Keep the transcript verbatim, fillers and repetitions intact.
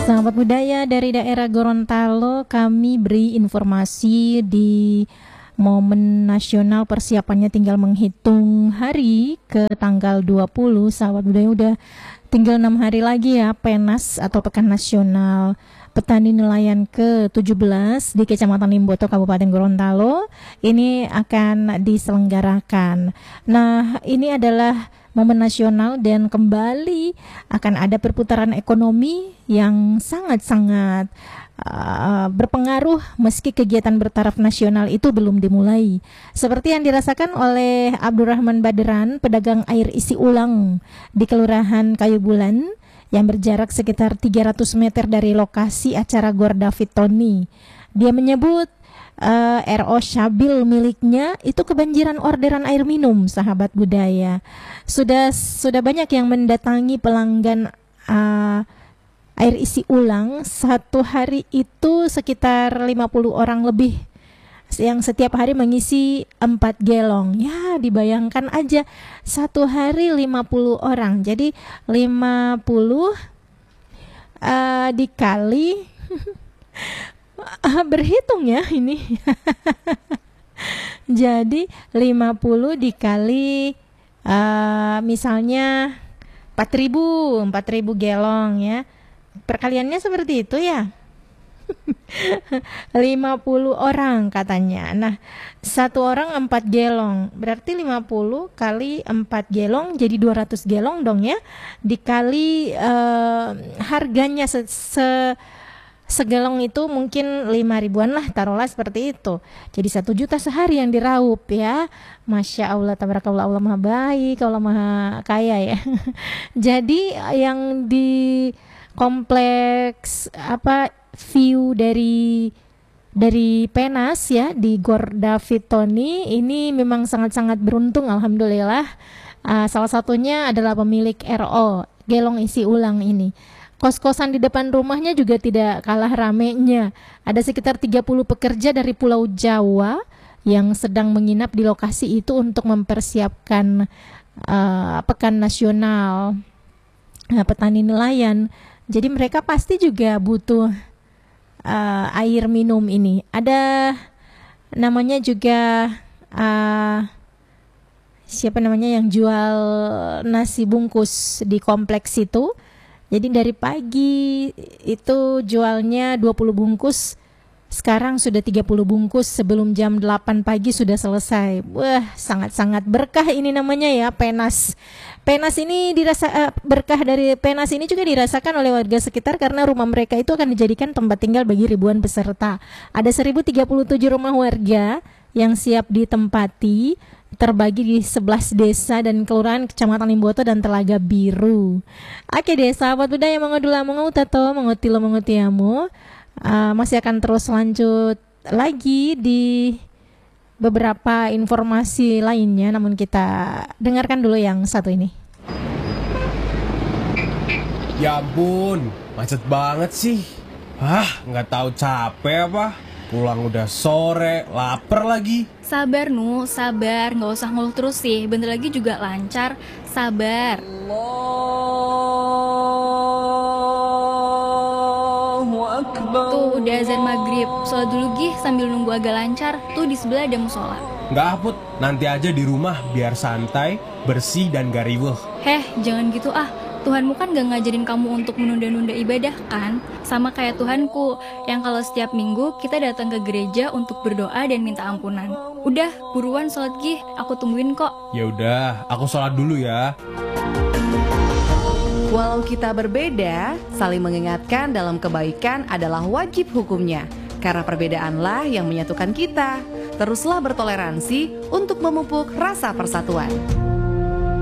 Sahabat budaya dari daerah Gorontalo, kami beri informasi di momen nasional, persiapannya tinggal menghitung hari ke tanggal dua puluh. Sahabat budaya, udah tinggal enam hari lagi ya, Penas atau Pekan Nasional Petani Nelayan ke tujuh belas di Kecamatan Limboto, Kabupaten Gorontalo ini akan diselenggarakan. Nah, ini adalah momen nasional dan kembali akan ada perputaran ekonomi yang sangat-sangat uh, berpengaruh meski kegiatan bertaraf nasional itu belum dimulai. Seperti yang dirasakan oleh Abdurrahman Badran, pedagang air isi ulang di Kelurahan Kayu Bulan yang berjarak sekitar tiga ratus meter dari lokasi acara Gor David Tony. Dia menyebut uh, R O Syabil miliknya itu kebanjiran orderan air minum, sahabat budaya. Sudah sudah banyak yang mendatangi pelanggan uh, air isi ulang. Satu hari itu sekitar lima puluh orang lebih yang setiap hari mengisi empat gelong. Ya, dibayangkan aja satu hari lima puluh orang. Jadi lima puluh uh, dikali berhitung ya ini. Jadi lima puluh dikali uh, misalnya empat ribu, empat ribu gelong ya. Perkaliannya seperti itu ya. lima puluh orang katanya. Nah, satu orang empat gelong. Berarti lima puluh kali empat gelong jadi dua ratus gelong dong ya. Dikali uh, harganya se, se segelong itu mungkin lima ribuan lah, taruhlah seperti itu. Jadi satu juta sehari yang diraup ya. Masya Allah, tabarakallah, Allah maha baik, Allah maha kaya ya. Jadi yang di kompleks apa view dari dari Penas ya di Gor David Tony ini memang sangat-sangat beruntung, alhamdulillah. Uh, salah satunya adalah pemilik R O gelong isi ulang ini. Kos-kosan di depan rumahnya juga tidak kalah ramenya. Ada sekitar tiga puluh pekerja dari Pulau Jawa yang sedang menginap di lokasi itu untuk mempersiapkan uh, Pekan Nasional uh, Petani Nelayan. Jadi mereka pasti juga butuh Uh, air minum ini. Ada namanya juga uh, siapa namanya yang jual nasi bungkus di kompleks itu. Jadi dari pagi itu jualnya dua puluh bungkus, sekarang sudah tiga puluh bungkus, sebelum jam delapan pagi sudah selesai. Wah, sangat-sangat berkah ini namanya ya, Penas. Penas ini dirasa uh, berkah dari Penas ini juga dirasakan oleh warga sekitar karena rumah mereka itu akan dijadikan tempat tinggal bagi ribuan peserta. Ada seribu tiga puluh tujuh rumah warga yang siap ditempati, terbagi di sebelas desa dan kelurahan Kecamatan Limboto dan Telaga Biru. Oke deh, sahabat budaya mengodula mengautato mengutilo mengutiamu. Uh, masih akan terus lanjut lagi di beberapa informasi lainnya, namun kita dengarkan dulu yang satu ini. Ya ampun, macet banget sih. Hah, nggak tahu capek apa. Pulang udah sore, lapar lagi. Sabar Nu, sabar, nggak usah ngeluh terus sih. Bentar lagi juga lancar, sabar. Tuh udah azan maghrib, sholat dulu gih sambil nunggu agak lancar. Tuh di sebelah ada musola. Nggak Put, nanti aja di rumah biar santai, bersih dan gak riweuh. Heh, jangan gitu ah. Tuhanmu kan gak ngajarin kamu untuk menunda-nunda ibadah kan? Sama kayak Tuhanku, yang kalau setiap minggu kita datang ke gereja untuk berdoa dan minta ampunan. Udah, buruan sholat gih, aku tungguin kok. Ya udah, aku sholat dulu ya. Walau kita berbeda, saling mengingatkan dalam kebaikan adalah wajib hukumnya. Karena perbedaanlah yang menyatukan kita. Teruslah bertoleransi untuk memupuk rasa persatuan.